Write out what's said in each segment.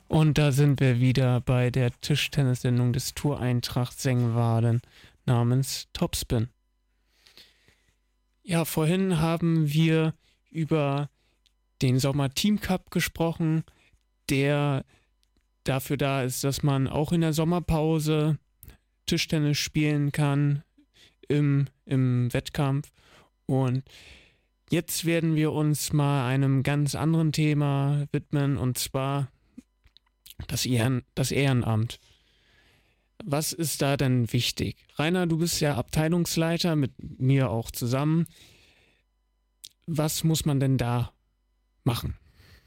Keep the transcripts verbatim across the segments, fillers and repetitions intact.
Und da sind wir wieder bei der Tischtennis-Sendung des Tour Eintracht Sengwarden namens Topspin. Ja, vorhin haben wir über den Sommer Team Cup gesprochen, der dafür da ist, dass man auch in der Sommerpause Tischtennis spielen kann im, im Wettkampf. Und jetzt werden wir uns mal einem ganz anderen Thema widmen, und zwar das, Ehren, das Ehrenamt. Was ist da denn wichtig? Rainer, du bist ja Abteilungsleiter, mit mir auch zusammen. Was muss man denn da machen?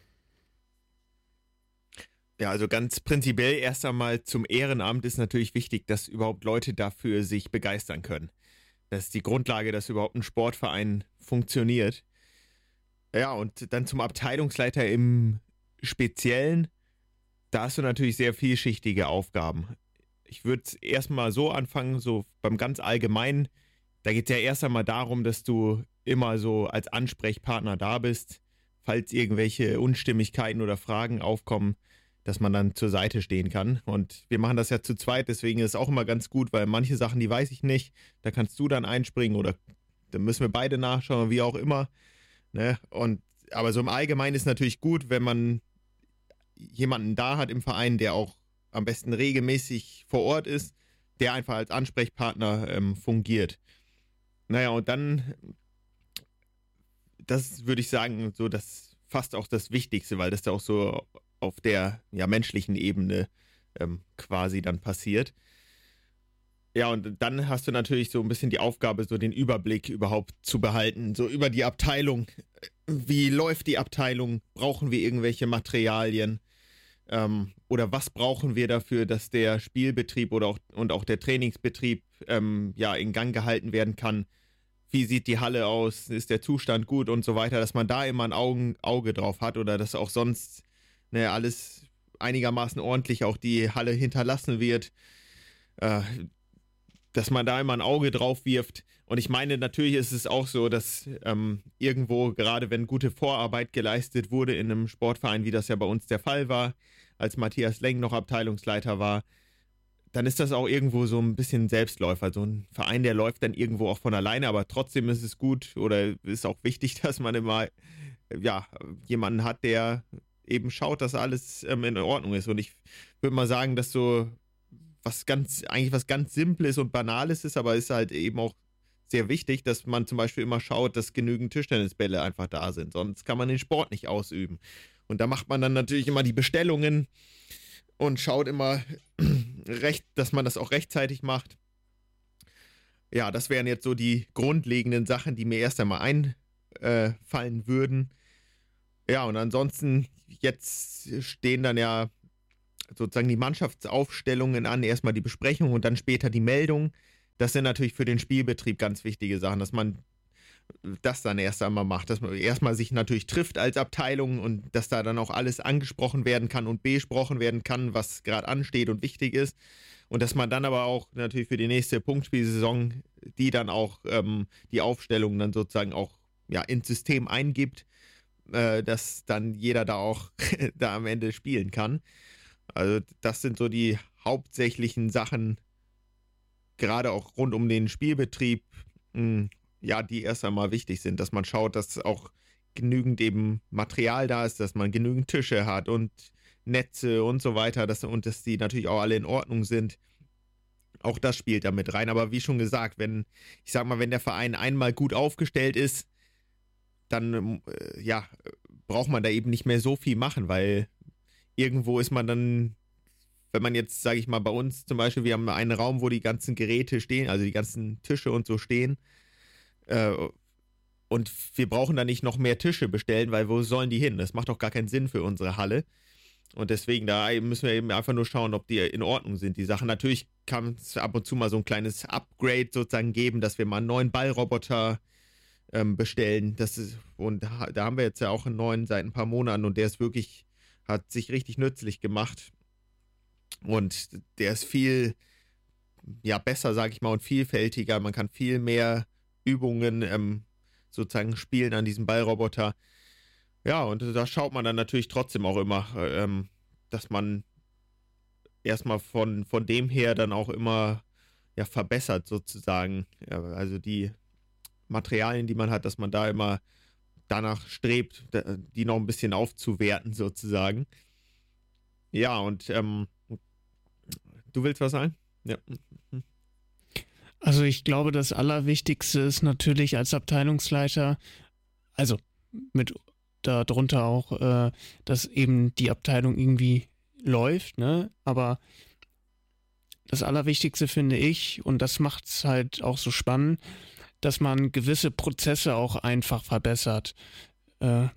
Ja, also ganz prinzipiell erst einmal zum Ehrenamt ist natürlich wichtig, dass überhaupt Leute dafür sich begeistern können. Das ist die Grundlage, dass überhaupt ein Sportverein funktioniert. Ja, und dann zum Abteilungsleiter im Speziellen, da hast du natürlich sehr vielschichtige Aufgaben. Ich würde erstmal so anfangen, so beim ganz Allgemeinen, da geht es ja erst einmal darum, dass du immer so als Ansprechpartner da bist, falls irgendwelche Unstimmigkeiten oder Fragen aufkommen, dass man dann zur Seite stehen kann. Und wir machen das ja zu zweit, deswegen ist es auch immer ganz gut, weil manche Sachen, die weiß ich nicht, da kannst du dann einspringen oder da müssen wir beide nachschauen, wie auch immer. Ne? Und, aber so im Allgemeinen ist natürlich gut, wenn man jemanden da hat im Verein, der auch am besten regelmäßig vor Ort ist, der einfach als Ansprechpartner ähm, fungiert. Naja, und dann, das würde ich sagen, so das fast auch das Wichtigste, weil das da auch so auf der ja, menschlichen Ebene ähm, quasi dann passiert. Ja, und dann hast du natürlich so ein bisschen die Aufgabe, so den Überblick überhaupt zu behalten, so über die Abteilung. Wie läuft die Abteilung? Brauchen wir irgendwelche Materialien? Ähm, oder was brauchen wir dafür, dass der Spielbetrieb oder auch, und auch der Trainingsbetrieb ähm, ja, in Gang gehalten werden kann? Wie sieht die Halle aus? Ist der Zustand gut und so weiter? Dass man da immer ein Augen, Auge drauf hat oder dass auch sonst ne, alles einigermaßen ordentlich auch die Halle hinterlassen wird. Äh, dass man da immer ein Auge drauf wirft. Und ich meine, natürlich ist es auch so, dass ähm, irgendwo, gerade wenn gute Vorarbeit geleistet wurde in einem Sportverein, wie das ja bei uns der Fall war, als Matthias Leng noch Abteilungsleiter war, dann ist das auch irgendwo so ein bisschen Selbstläufer. So ein Verein, der läuft dann irgendwo auch von alleine, aber trotzdem ist es gut oder ist auch wichtig, dass man immer ja, jemanden hat, der eben schaut, dass alles ähm, in Ordnung ist. Und ich würde mal sagen, dass so was ganz, eigentlich was ganz Simples und Banales ist, aber ist halt eben auch sehr wichtig, dass man zum Beispiel immer schaut, dass genügend Tischtennisbälle einfach da sind. Sonst kann man den Sport nicht ausüben. Und da macht man dann natürlich immer die Bestellungen und schaut immer recht, dass man das auch rechtzeitig macht. Ja, das wären jetzt so die grundlegenden Sachen, die mir erst einmal einfallen würden. Ja, und ansonsten, jetzt stehen dann ja sozusagen die Mannschaftsaufstellungen an, erstmal die Besprechung und dann später die Meldung. Das sind natürlich für den Spielbetrieb ganz wichtige Sachen, dass man das dann erst einmal macht, dass man erstmal sich natürlich trifft als Abteilung und dass da dann auch alles angesprochen werden kann und besprochen werden kann, was gerade ansteht und wichtig ist. Und dass man dann aber auch natürlich für die nächste Punktspielsaison die dann auch, ähm, die Aufstellung dann sozusagen auch ja, ins System eingibt, äh, dass dann jeder da auch da am Ende spielen kann. Also das sind so die hauptsächlichen Sachen, gerade auch rund um den Spielbetrieb, mh, ja, die erst einmal wichtig sind, dass man schaut, dass auch genügend eben Material da ist, dass man genügend Tische hat und Netze und so weiter, dass, und dass die natürlich auch alle in Ordnung sind. Auch das spielt da mit rein. Aber wie schon gesagt, wenn, ich sag mal, wenn der Verein einmal gut aufgestellt ist, dann, äh, ja, braucht man da eben nicht mehr so viel machen, weil irgendwo ist man dann, wenn man jetzt, sage ich mal, bei uns zum Beispiel, wir haben einen Raum, wo die ganzen Geräte stehen, also die ganzen Tische und so stehen, äh, und wir brauchen da nicht noch mehr Tische bestellen, weil wo sollen die hin? Das macht doch gar keinen Sinn für unsere Halle. Und deswegen, da müssen wir eben einfach nur schauen, ob die in Ordnung sind, die Sachen. Natürlich kann es ab und zu mal so ein kleines Upgrade sozusagen geben, dass wir mal einen neuen Ballroboter ähm, bestellen. Das ist, und da, da haben wir jetzt ja auch einen neuen seit ein paar Monaten und der ist wirklich, hat sich richtig nützlich gemacht. Und der ist viel, ja, besser, sag ich mal, und vielfältiger. Man kann viel mehr Übungen ähm, sozusagen spielen an diesem Ballroboter. Ja, und da schaut man dann natürlich trotzdem auch immer, ähm, dass man erstmal von, von dem her dann auch immer ja, verbessert sozusagen. Ja, also die Materialien, die man hat, dass man da immer danach strebt, die noch ein bisschen aufzuwerten sozusagen. Ja, und ähm, du willst was sagen? Ja. Also ich glaube, das Allerwichtigste ist natürlich als Abteilungsleiter, also mit darunter auch, äh, dass eben die Abteilung irgendwie läuft, ne? Aber das Allerwichtigste finde ich, und das macht es halt auch so spannend, dass man gewisse Prozesse auch einfach verbessert. Äh,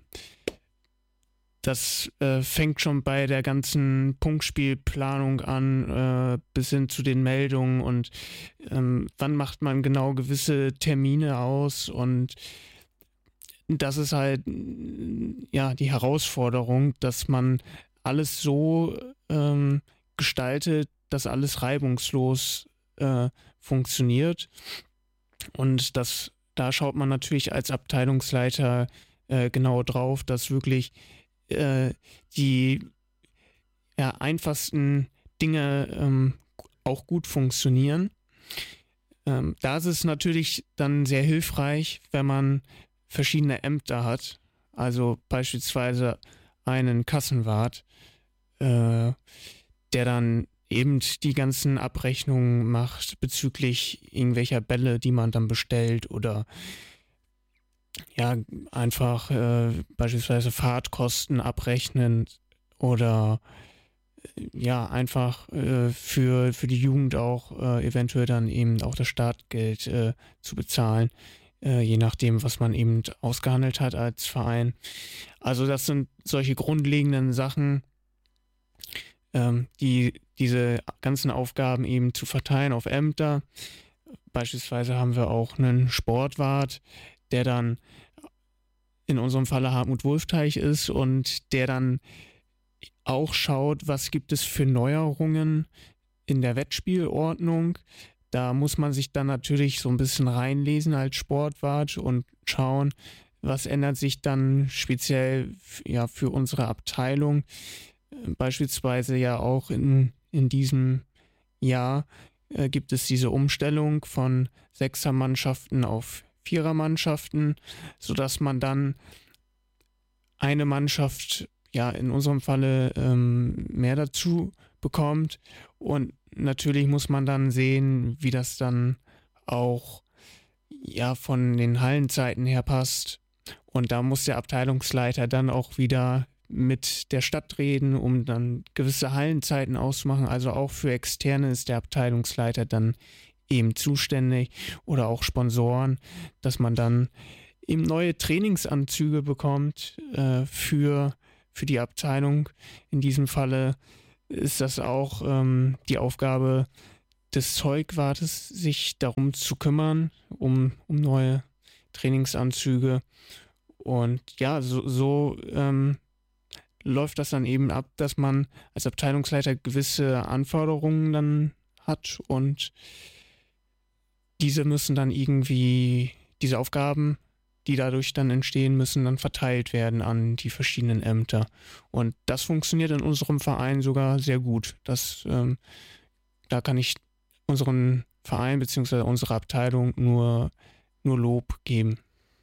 Das äh, fängt schon bei der ganzen Punktspielplanung an, äh, bis hin zu den Meldungen und ähm, wann macht man genau gewisse Termine aus, und das ist halt ja die Herausforderung, dass man alles so ähm, gestaltet, dass alles reibungslos äh, funktioniert, und das, da schaut man natürlich als Abteilungsleiter äh, genau drauf, dass wirklich die ja, einfachsten Dinge ähm, auch gut funktionieren. Ähm, da ist es natürlich dann sehr hilfreich, wenn man verschiedene Ämter hat, also beispielsweise einen Kassenwart, äh, der dann eben die ganzen Abrechnungen macht bezüglich irgendwelcher Bälle, die man dann bestellt, oder ja, einfach äh, beispielsweise Fahrtkosten abrechnen, oder äh, ja, einfach äh, für, für die Jugend auch äh, eventuell dann eben auch das Startgeld äh, zu bezahlen, äh, je nachdem, was man eben ausgehandelt hat als Verein. Also das sind solche grundlegenden Sachen, ähm, die diese ganzen Aufgaben eben zu verteilen auf Ämter. Beispielsweise haben wir auch einen Sportwart, der dann in unserem Falle Hartmut Wulfteich ist und der dann auch schaut, was gibt es für Neuerungen in der Wettspielordnung. Da muss man sich dann natürlich so ein bisschen reinlesen als Sportwart und schauen, was ändert sich dann speziell ja, für unsere Abteilung. Beispielsweise ja auch in, in diesem Jahr äh, gibt es diese Umstellung von Sechsermannschaften auf Vierermannschaften, sodass man dann eine Mannschaft, ja in unserem Falle ähm, mehr dazu bekommt, und natürlich muss man dann sehen, wie das dann auch ja von den Hallenzeiten her passt, und da muss der Abteilungsleiter dann auch wieder mit der Stadt reden, um dann gewisse Hallenzeiten auszumachen. Also auch für Externe ist der Abteilungsleiter dann eben zuständig, oder auch Sponsoren, dass man dann eben neue Trainingsanzüge bekommt äh, für, für die Abteilung. In diesem Falle ist das auch ähm, die Aufgabe des Zeugwartes, sich darum zu kümmern, um, um neue Trainingsanzüge. Und ja, so, so ähm, läuft das dann eben ab, dass man als Abteilungsleiter gewisse Anforderungen dann hat, und diese müssen dann irgendwie, diese Aufgaben, die dadurch dann entstehen, müssen dann verteilt werden an die verschiedenen Ämter. Und das funktioniert in unserem Verein sogar sehr gut. Das, ähm, da kann ich unseren Verein bzw. unsere Abteilung nur, nur Lob geben.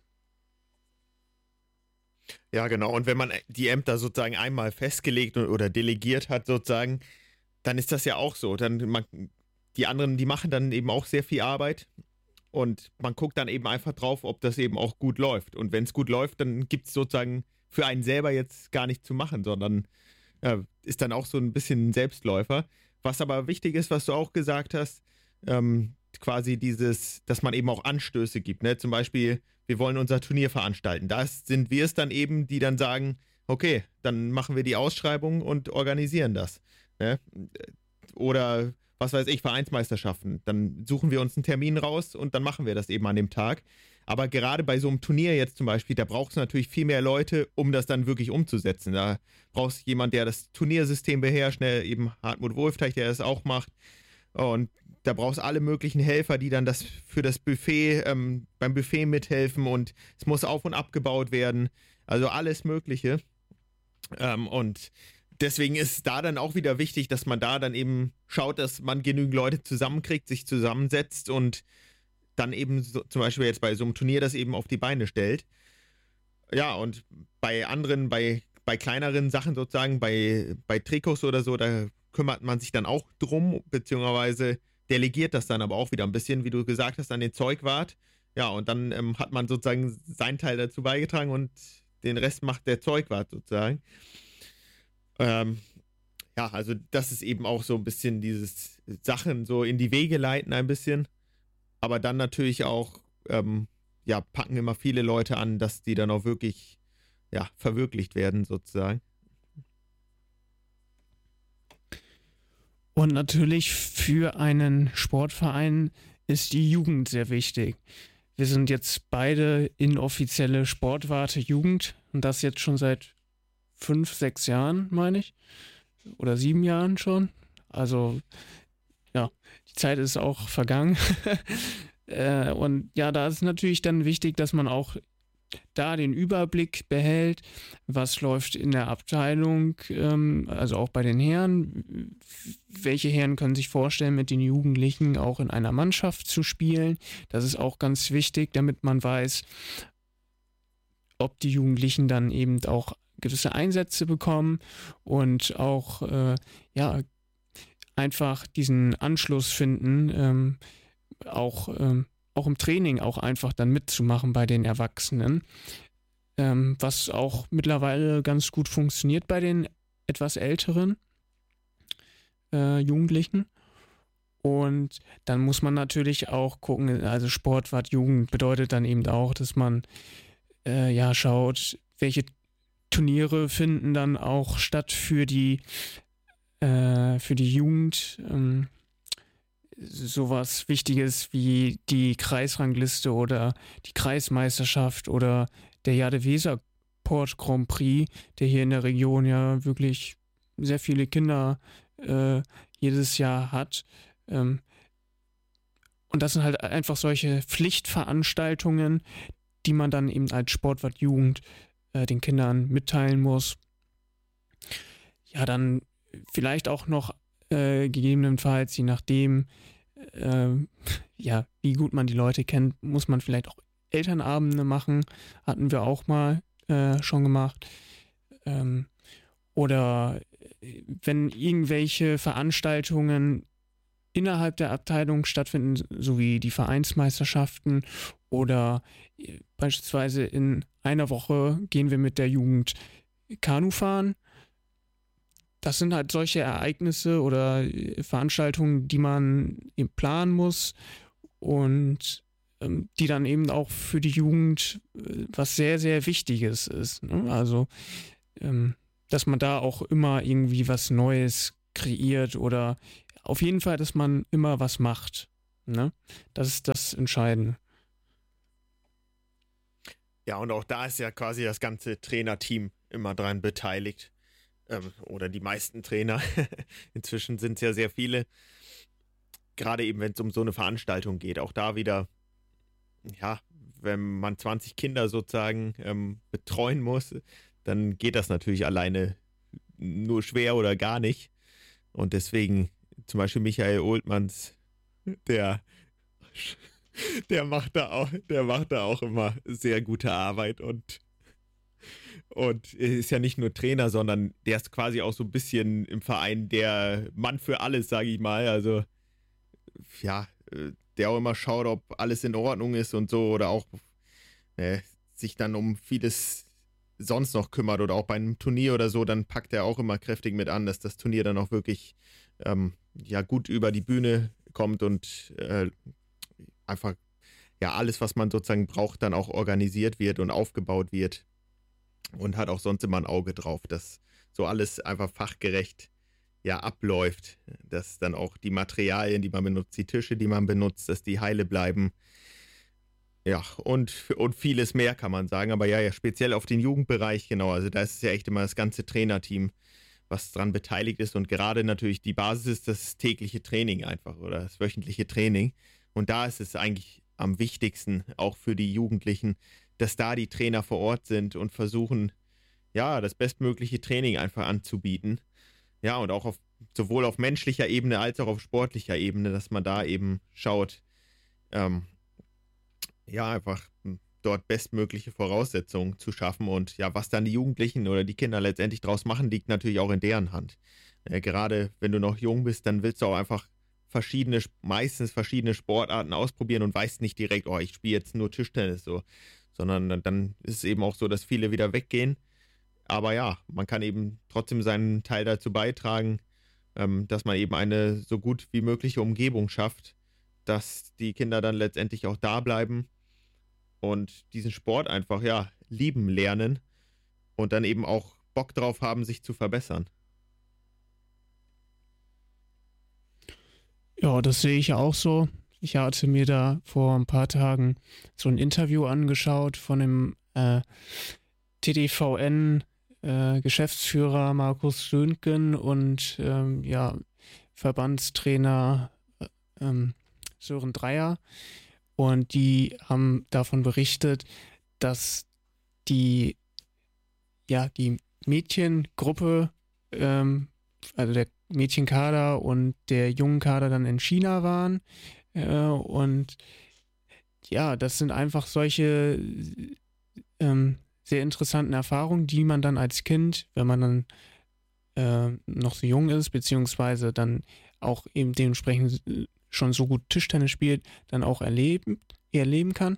Ja, genau. Und wenn man die Ämter sozusagen einmal festgelegt oder delegiert hat sozusagen, dann ist das ja auch so. Dann man, die anderen, die machen dann eben auch sehr viel Arbeit, und man guckt dann eben einfach drauf, ob das eben auch gut läuft. Und wenn es gut läuft, dann gibt es sozusagen für einen selber jetzt gar nichts zu machen, sondern ja, ist dann auch so ein bisschen ein Selbstläufer. Was aber wichtig ist, was du auch gesagt hast, ähm, quasi dieses, dass man eben auch Anstöße gibt. Ne? Zum Beispiel, wir wollen unser Turnier veranstalten. Da sind wir es dann eben, die dann sagen, okay, dann machen wir die Ausschreibung und organisieren das. Ne? Oder was weiß ich, Vereinsmeisterschaften. Dann suchen wir uns einen Termin raus und dann machen wir das eben an dem Tag. Aber gerade bei so einem Turnier jetzt zum Beispiel, da braucht es natürlich viel mehr Leute, um das dann wirklich umzusetzen. Da brauchst du jemanden, der das Turniersystem beherrscht, ne? Eben Hartmut Wulfteich, der das auch macht. Und da brauchst du alle möglichen Helfer, die dann das für das Buffet, ähm, beim Buffet mithelfen, und es muss auf- und abgebaut werden. Also alles Mögliche. Ähm, und deswegen ist es da dann auch wieder wichtig, dass man da dann eben schaut, dass man genügend Leute zusammenkriegt, sich zusammensetzt und dann eben so, zum Beispiel jetzt bei so einem Turnier das eben auf die Beine stellt. Ja, und bei anderen, bei, bei kleineren Sachen sozusagen, bei, bei Trikots oder so, da kümmert man sich dann auch drum, beziehungsweise delegiert das dann aber auch wieder ein bisschen, wie du gesagt hast, an den Zeugwart. Ja, und dann ähm, hat man sozusagen seinen Teil dazu beigetragen und den Rest macht der Zeugwart sozusagen. Ähm, ja, also das ist eben auch so ein bisschen dieses Sachen so in die Wege leiten ein bisschen. Aber dann natürlich auch, ähm, ja, packen immer viele Leute an, dass die dann auch wirklich, ja, verwirklicht werden sozusagen. Und natürlich für einen Sportverein ist die Jugend sehr wichtig. Wir sind jetzt beide inoffizielle Sportwarte Jugend und das jetzt schon seit fünf, sechs Jahren, meine ich. Oder sieben Jahren schon. Also, ja, die Zeit ist auch vergangen. äh, und ja, da ist natürlich dann wichtig, dass man auch da den Überblick behält, was läuft in der Abteilung, ähm, also auch bei den Herren. Welche Herren können sich vorstellen, mit den Jugendlichen auch in einer Mannschaft zu spielen? Das ist auch ganz wichtig, damit man weiß, ob die Jugendlichen dann eben auch gewisse Einsätze bekommen und auch äh, ja einfach diesen Anschluss finden, ähm, auch ähm, auch im Training auch einfach dann mitzumachen bei den Erwachsenen, ähm, was auch mittlerweile ganz gut funktioniert bei den etwas älteren äh, Jugendlichen. Und dann muss man natürlich auch gucken, also Sportwart Jugend bedeutet dann eben auch, dass man äh, ja schaut, welche Turniere finden dann auch statt für die äh, für die Jugend. Ähm, sowas Wichtiges wie die Kreisrangliste oder die Kreismeisterschaft oder der Jade Weserport Grand Prix, der hier in der Region ja wirklich sehr viele Kinder äh, jedes Jahr hat. Ähm, und das sind halt einfach solche Pflichtveranstaltungen, die man dann eben als Sportwart Jugend äh, den Kindern mitteilen muss. Ja, dann vielleicht auch noch äh, gegebenenfalls, je nachdem, äh, ja, wie gut man die Leute kennt, muss man vielleicht auch Elternabende machen. Hatten wir auch mal äh, schon gemacht. Ähm, oder wenn irgendwelche Veranstaltungen innerhalb der Abteilung stattfinden, sowie die Vereinsmeisterschaften oder äh, beispielsweise in einer Woche gehen wir mit der Jugend Kanu fahren. Das sind halt solche Ereignisse oder Veranstaltungen, die man eben planen muss und ähm, die dann eben auch für die Jugend äh, was sehr, sehr Wichtiges ist. Ne? Also, ähm, dass man da auch immer irgendwie was Neues kreiert oder auf jeden Fall, dass man immer was macht. Ne? Das ist das Entscheidende. Ja, und auch da ist ja quasi das ganze Trainerteam immer dran beteiligt. Oder die meisten Trainer. Inzwischen sind es ja sehr viele. Gerade eben, wenn es um so eine Veranstaltung geht. Auch da wieder, ja, wenn man zwanzig Kinder sozusagen ähm, betreuen muss, dann geht das natürlich alleine nur schwer oder gar nicht. Und deswegen zum Beispiel Michael Oldmanns, der, der macht da auch, der macht da auch immer sehr gute Arbeit und Und ist ja nicht nur Trainer, sondern der ist quasi auch so ein bisschen im Verein der Mann für alles, sage ich mal. Also, ja, der auch immer schaut, ob alles in Ordnung ist und so. Oder auch äh, sich dann um vieles sonst noch kümmert. Oder auch bei einem Turnier oder so, dann packt er auch immer kräftig mit an, dass das Turnier dann auch wirklich ähm, ja, gut über die Bühne kommt und äh, einfach ja alles, was man sozusagen braucht, dann auch organisiert wird und aufgebaut wird. Und hat auch sonst immer ein Auge drauf, dass so alles einfach fachgerecht ja abläuft, dass dann auch die Materialien, die man benutzt, die Tische, die man benutzt, dass die heile bleiben. Ja, und, und vieles mehr kann man sagen, aber ja, ja, speziell auf den Jugendbereich, genau, also da ist es ja echt immer das ganze Trainerteam, was dran beteiligt ist und gerade natürlich die Basis ist das tägliche Training einfach oder das wöchentliche Training und da ist es eigentlich am wichtigsten, auch für die Jugendlichen, dass da die Trainer vor Ort sind und versuchen, ja, das bestmögliche Training einfach anzubieten. Ja, und auch auf, sowohl auf menschlicher Ebene als auch auf sportlicher Ebene, dass man da eben schaut, ähm, ja, einfach hm, dort bestmögliche Voraussetzungen zu schaffen. Und ja, was dann die Jugendlichen oder die Kinder letztendlich draus machen, liegt natürlich auch in deren Hand. Äh, gerade wenn du noch jung bist, dann willst du auch einfach verschiedene, meistens verschiedene Sportarten ausprobieren und weißt nicht direkt, oh, ich spiele jetzt nur Tischtennis so, sondern dann dann ist es eben auch so, dass viele wieder weggehen. Aber ja, man kann eben trotzdem seinen Teil dazu beitragen, ähm, dass man eben eine so gut wie mögliche Umgebung schafft, dass die Kinder dann letztendlich auch da bleiben und diesen Sport einfach, ja, lieben lernen und dann eben auch Bock drauf haben, sich zu verbessern. Ja, das sehe ich auch so. Ich hatte mir da vor ein paar Tagen so ein Interview angeschaut von dem äh, T D V N-Geschäftsführer Markus Söntgen und ähm, ja, Verbandstrainer äh, ähm, Sören Dreier. Und die haben davon berichtet, dass die, ja, die Mädchengruppe, ähm, also der Mädchenkader und der Jungenkader dann in China waren. Äh, und ja, das sind einfach solche ähm, sehr interessanten Erfahrungen, die man dann als Kind, wenn man dann äh, noch so jung ist, beziehungsweise dann auch eben dementsprechend schon so gut Tischtennis spielt, dann auch erleben, erleben kann.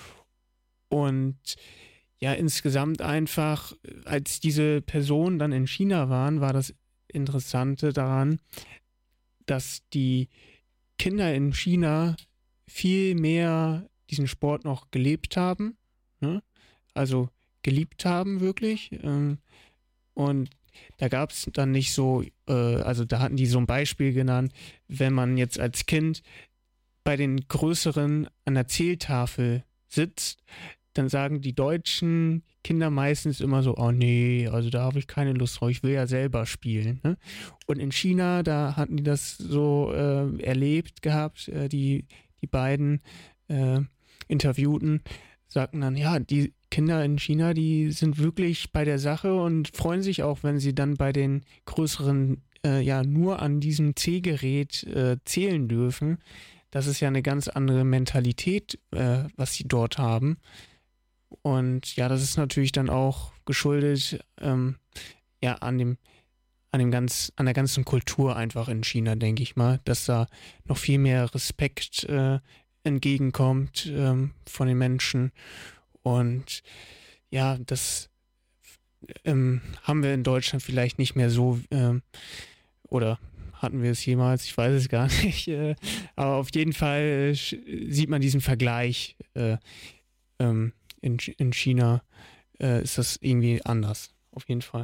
Und ja, insgesamt einfach, als diese Personen dann in China waren, war das Interessante daran, dass die Kinder in China viel mehr diesen Sport noch gelebt haben, ne? Also geliebt haben wirklich. Ähm, und da gab es dann nicht so, äh, also da hatten die so ein Beispiel genannt, wenn man jetzt als Kind bei den Größeren an der Zähltafel sitzt, dann sagen die deutschen Kinder meistens immer so, oh nee, also da habe ich keine Lust drauf, ich will ja selber spielen. Ne? Und in China, da hatten die das so äh, erlebt gehabt, äh, die, die beiden äh, Interviewten sagten dann, ja, die Kinder in China, die sind wirklich bei der Sache und freuen sich auch, wenn sie dann bei den größeren, äh, ja, nur an diesem C-Gerät äh, zählen dürfen. Das ist ja eine ganz andere Mentalität, äh, was sie dort haben. Und ja, das ist natürlich dann auch geschuldet, ähm, ja, an dem, an dem ganz, an der ganzen Kultur einfach in China, denke ich mal, dass da noch viel mehr Respekt äh, entgegenkommt ähm, von den Menschen. Und ja, das ähm, haben wir in Deutschland vielleicht nicht mehr so, ähm, oder hatten wir es jemals, ich weiß es gar nicht. Äh, aber auf jeden Fall äh, sieht man diesen Vergleich. Äh, ähm, in, in China äh, ist das irgendwie anders, auf jeden Fall.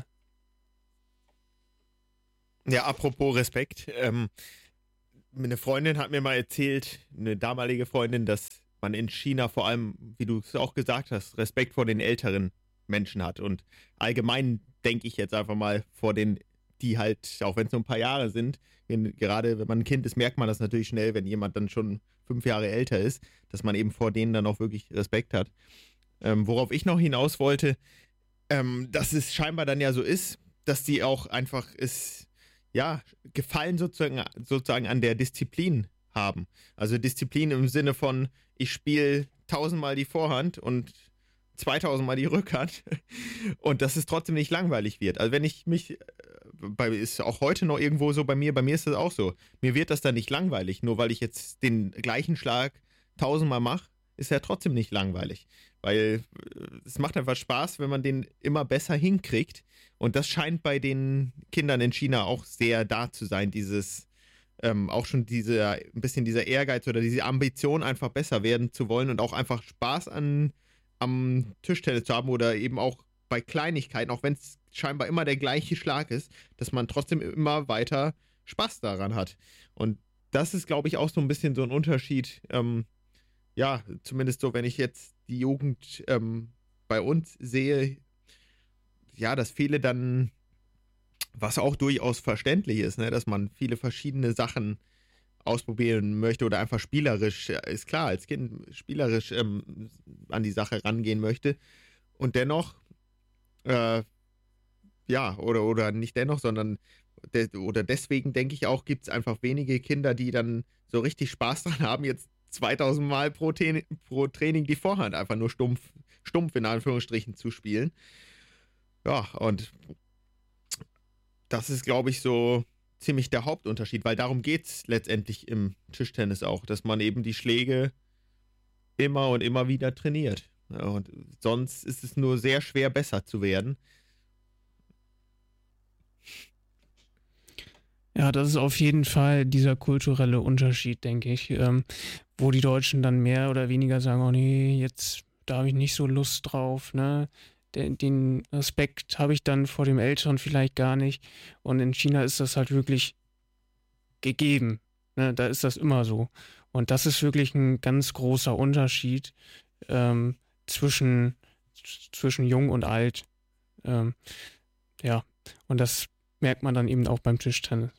Ja, apropos Respekt. Ähm, eine Freundin hat mir mal erzählt, eine damalige Freundin, dass man in China vor allem, wie du es auch gesagt hast, Respekt vor den älteren Menschen hat. Und allgemein denke ich jetzt einfach mal vor den, die halt, auch wenn es nur ein paar Jahre sind, wenn, gerade wenn man ein Kind ist, merkt man das natürlich schnell, wenn jemand dann schon fünf Jahre älter ist, dass man eben vor denen dann auch wirklich Respekt hat. Ähm, worauf ich noch hinaus wollte, ähm, dass es scheinbar dann ja so ist, dass die auch einfach es, ja, Gefallen sozusagen, sozusagen an der Disziplin haben. Also Disziplin im Sinne von, ich spiele tausendmal die Vorhand und zweitausendmal die Rückhand und dass es trotzdem nicht langweilig wird. Also wenn ich mich, bei, ist auch heute noch irgendwo so bei mir, bei mir ist das auch so, mir wird das dann nicht langweilig, nur weil ich jetzt den gleichen Schlag tausendmal mache, ist er trotzdem nicht langweilig, weil es macht einfach Spaß, wenn man den immer besser hinkriegt und das scheint bei den Kindern in China auch sehr da zu sein, dieses ähm, auch schon diese, ein bisschen dieser Ehrgeiz oder diese Ambition, einfach besser werden zu wollen und auch einfach Spaß an, am Tischtennis zu haben oder eben auch bei Kleinigkeiten, auch wenn es scheinbar immer der gleiche Schlag ist, dass man trotzdem immer weiter Spaß daran hat. Und das ist, glaube ich, auch so ein bisschen so ein Unterschied, ähm, ja, zumindest so, wenn ich jetzt die Jugend ähm, bei uns sehe, ja, dass viele dann, was auch durchaus verständlich ist, ne, dass man viele verschiedene Sachen ausprobieren möchte oder einfach spielerisch, ist klar, als Kind spielerisch ähm, an die Sache rangehen möchte und dennoch, äh, ja, oder, oder nicht dennoch, sondern de- oder deswegen denke ich auch, gibt es einfach wenige Kinder, die dann so richtig Spaß dran haben, jetzt zweitausend Mal pro, Ten- pro Training die Vorhand einfach nur stumpf, stumpf in Anführungsstrichen zu spielen. Ja, und das ist, glaube ich, so ziemlich der Hauptunterschied, weil darum geht es letztendlich im Tischtennis auch, dass man eben die Schläge immer und immer wieder trainiert. Ja, und sonst ist es nur sehr schwer, besser zu werden. Ja, das ist auf jeden Fall dieser kulturelle Unterschied, denke ich, ähm, wo die Deutschen dann mehr oder weniger sagen, oh nee, jetzt da habe ich nicht so Lust drauf, ne? Den, den Respekt habe ich dann vor dem Älteren vielleicht gar nicht. Und in China ist das halt wirklich gegeben, ne? Da ist das immer so. Und das ist wirklich ein ganz großer Unterschied ähm, zwischen, zwischen jung und alt. Ähm, ja, und das merkt man dann eben auch beim Tischtennis.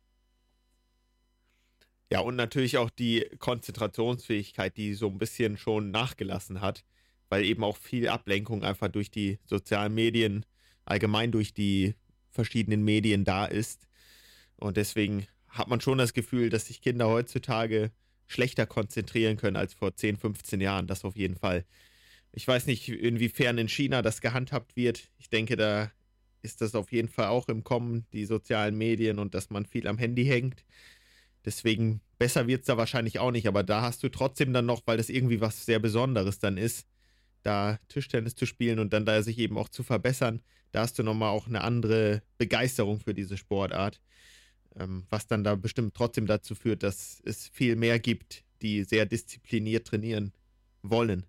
Ja, und natürlich auch die Konzentrationsfähigkeit, die so ein bisschen schon nachgelassen hat, weil eben auch viel Ablenkung einfach durch die sozialen Medien, allgemein durch die verschiedenen Medien da ist. Und deswegen hat man schon das Gefühl, dass sich Kinder heutzutage schlechter konzentrieren können als vor zehn, fünfzehn Jahren. Das auf jeden Fall. Ich weiß nicht, inwiefern in China das gehandhabt wird. Ich denke, da ist das auf jeden Fall auch im Kommen, die sozialen Medien und dass man viel am Handy hängt. Deswegen besser wird es da wahrscheinlich auch nicht, aber da hast du trotzdem dann noch, weil das irgendwie was sehr Besonderes dann ist, da Tischtennis zu spielen und dann da sich eben auch zu verbessern, da hast du nochmal auch eine andere Begeisterung für diese Sportart, ähm, was dann da bestimmt trotzdem dazu führt, dass es viel mehr gibt, die sehr diszipliniert trainieren wollen.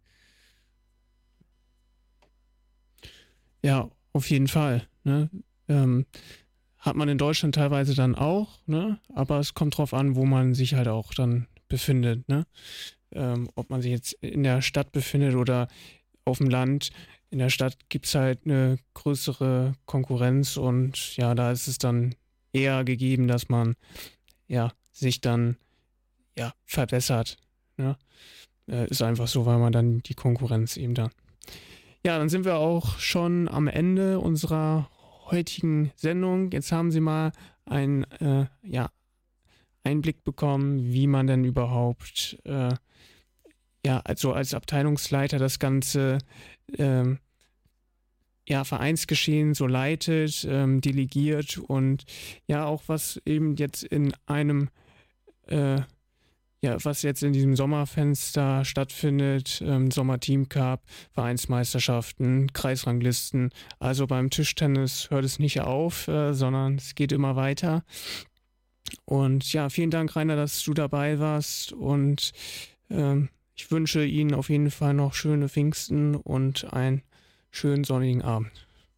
Ja, auf jeden Fall. Ne? Ähm, hat man in Deutschland teilweise dann auch, ne? Aber es kommt drauf an, wo man sich halt auch dann befindet, ne? Ähm, ob man sich jetzt in der Stadt befindet oder auf dem Land. In der Stadt gibt es halt eine größere Konkurrenz und ja, da ist es dann eher gegeben, dass man ja sich dann ja verbessert. Ne? Äh, ist einfach so, weil man dann die Konkurrenz eben da. Ja, dann sind wir auch schon am Ende unserer heutigen Sendung. Jetzt haben Sie mal einen äh, ja, Einblick bekommen, wie man denn überhaupt äh, ja, also als Abteilungsleiter das ganze ähm, ja, Vereinsgeschehen so leitet, ähm, delegiert und ja auch was eben jetzt in einem äh, ja, was jetzt in diesem Sommerfenster stattfindet, ähm, Sommer-Team Cup, Vereinsmeisterschaften, Kreisranglisten. Also beim Tischtennis hört es nicht auf, äh, sondern es geht immer weiter. Und ja, vielen Dank, Rainer, dass du dabei warst. Und ähm, ich wünsche Ihnen auf jeden Fall noch schöne Pfingsten und einen schönen sonnigen Abend.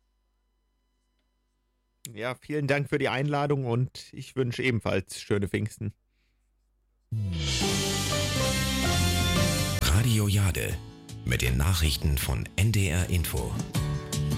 Ja, vielen Dank für die Einladung und ich wünsche ebenfalls schöne Pfingsten. Radio Jade mit den Nachrichten von N D R Info.